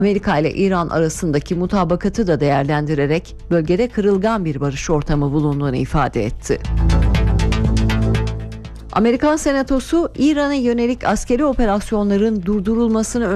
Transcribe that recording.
Amerika ile İran arasındaki mutabakatı da değerlendirerek bölgede kırılgan bir barış ortamı bulunduğunu ifade etti. Amerikan Senatosu İran'a yönelik askeri operasyonların durdurulmasını